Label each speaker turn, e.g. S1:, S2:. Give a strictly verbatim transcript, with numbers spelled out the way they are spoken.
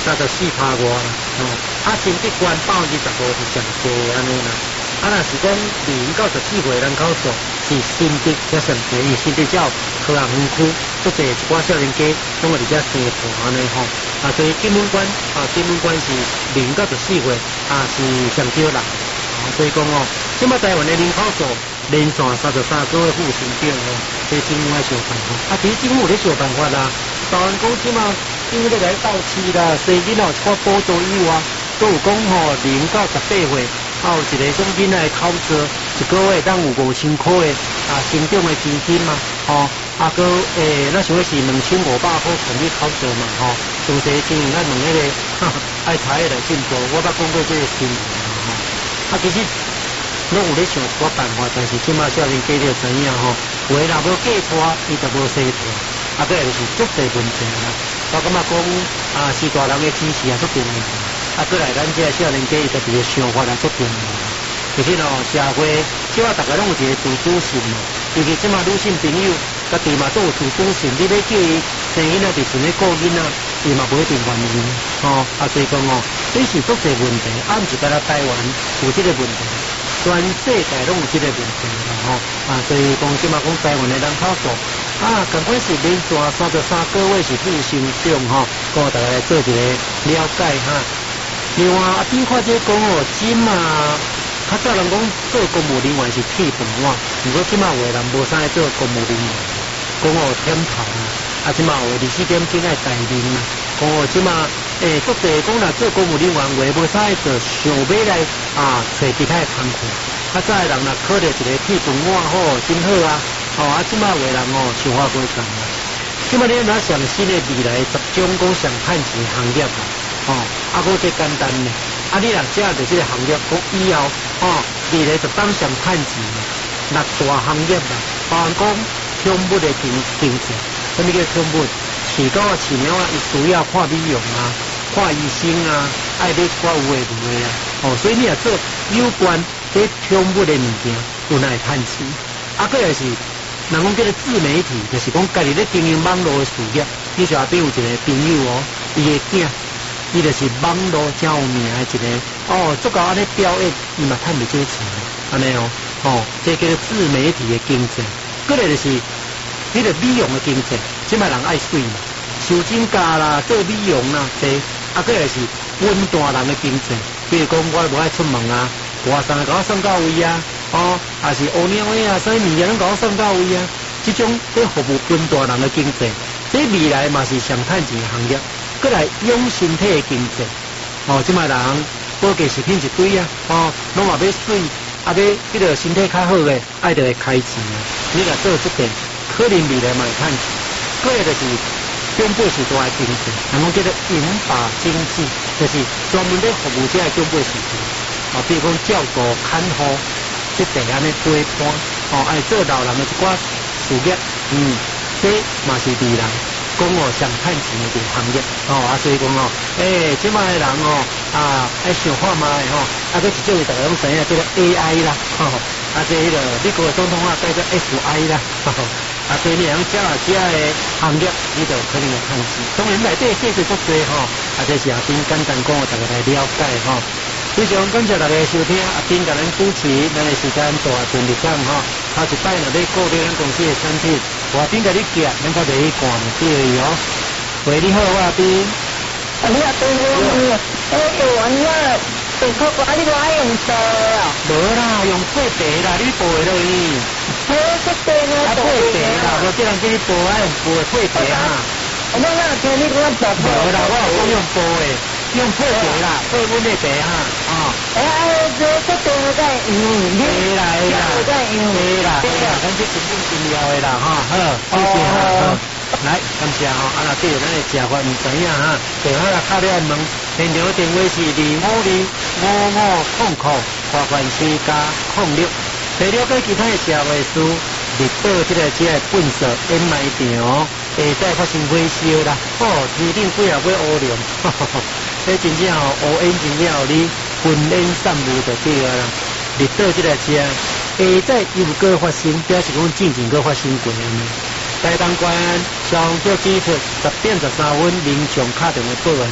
S1: 三十四趴外啦，哦，啊，心血管百分之十五是上多安尼啦。啊，若是讲二到十四岁人口数是心得才上多，因为心得较科学园区，足侪一寡少年家拢会伫遮生活安尼吼。啊，所以金门关啊，金门关是二到十四岁啊是上少人。啊，所以讲哦，即摆台湾的人口数连续三十三个月负成长哦，所以政府爱想办法。啊，其实政府咧想办法啦，台湾讲即摆因为咧来到期啦，生囡仔有一寡补助以外，都有讲吼零到十八岁。啊，有一个奖金来考试，一个月当有五千块的啊，成长的基金嘛，吼、哦，啊个诶，那想要是两千五百块全去考试嘛，吼、哦，从这经营爱问迄、那个，哈哈爱财的来进步，我捌讲过这个新闻嘛，吼、哦，啊其实拢有咧想一个办法，但是即马少年家就知影吼，有诶若无嫁娶，伊就无生活，啊个就是足侪问题啦，我感觉讲啊，是大人的支持也足重要。啊，过来，咱这少年家伊家己的想法也足重要。其实哦，社会即马大家拢有一个自主性嘛，尤其即马女性朋友，家己嘛都有自主性。你要叫伊生囡仔，就纯咧顾囡仔，伊嘛不一定愿意。哦，啊，所以讲哦，这是足侪问题，啊，毋是干那台湾有这个问题，全世界拢有这个问题啦。吼、哦，啊，所以讲即马讲台湾的人口数。啊，赶快是连续三十三个月是负成长吼，跟大家来做一个了解哈。另外啊，比看这讲哦，即嘛，较早人讲做公务人员是铁饭碗，如果即嘛有的人无啥做公务人员，讲哦舔头啊，啊即嘛有二四点钟爱待命啊，讲哦即嘛诶，足侪讲啦做公务人员话无啥做，想要来啊找其他的工课，较早的人啦考虑一个铁饭碗好，真好啊，哦啊即嘛有的人哦想法不同啊，即嘛你若上新的未来十种讲上趁钱行业啊。哦，啊，搁这简单呢。啊，你若食着这个行业，搁以后，哦，未来就当上趁钱，六大行业啦。包含讲宠物的经经济，什么叫宠物？饲狗啊、饲猫啊，伊需要看美容啊、看医生啊，爱买寡有诶无诶啊。哦，所以你若做有关这宠物的物件，有哪会趁钱？啊，搁也是，人讲叫做自媒体，就是讲家己咧经营网络的事业。你像阿边有一个朋友哦，伊的囝。伊就是网络真有名的一个哦，足够安尼表演，伊嘛趁袂少钱，安尼哦，哦，这叫做自媒体的经济。过来就是迄个美容的经济，即摆人爱水嘛，修指甲啦，做美容啦，这啊过来是稳大人的经济。比如讲，我无爱出门啊，外送甲我送到位啊，哦，还是乌鸟的啊，啥物件拢甲我送到位啊，即种咧服务稳大人的经济，这未来嘛是上趁钱的行业。过来养身体的经济，哦，即卖人保健食品一堆啊，哦，拢话要水，啊要迄个身体较好诶，爱着会开钱啊。你若做这点，可能未来嘛会趁钱。过来就是中辈时代的经济，人讲叫做银发经济，就是专门咧服务这个中辈时代，啊，比如讲照顾、看护，即地安尼陪伴，哦，爱做老人的一寡事业，嗯，这嘛是未来。讲哦，上趁钱的行业哦，啊，所以讲哦，诶、欸，即摆的人哦，啊，爱想看卖吼，啊，佮一种大家拢知影，叫做 A I 啦，吼、哦，啊，这迄、個美国的总统啊，叫做 F I 啦，吼、哦，啊，所以你讲遮啊遮的行业，你就可能会趁钱。当然内底细细足多吼，啊，这是阿斌简单讲，大家来了解吼。非常感谢大家收听，阿斌甲咱主持，咱的时间大顺利讲吼。头一摆若要购买咱公司的产品，我阿斌甲你寄，咱较袂去赶对哦。喂，你好，我阿斌。
S2: 啊，你阿斌好，我用完了，地壳瓜你我爱用做啊？
S1: 无啦，用配茶啦，你背落去。
S2: 好，这对我
S1: 啊，配茶啦，无叫人叫你背，爱用背配茶哈。
S2: 我那那听你讲做
S1: 无啦，我有讲用背的。用配茶啦，配阮的茶哈，啊！
S2: 哎哎，这这对我在用，
S1: 对啦对啦，
S2: 我在用，
S1: 对啦对啦，咱这肯定重要的啦哈，好，谢谢哈，好，来，感谢哈，啊那对咱的食法唔知影哈，电话来敲了问，现场电话是二五二五五空空，花冠四加空六，来了解其他的社会事，日报这个这个本色演卖场。下再发生火烧啦，哦，天顶几啊尾乌龙，这真正哦，乌烟真正哦，你混烟散雾就对啊啦。日倒这个车，下再又搁发生，表示讲进前搁发生过呢。台东关消防局指出，十点十三分民众敲电话报案。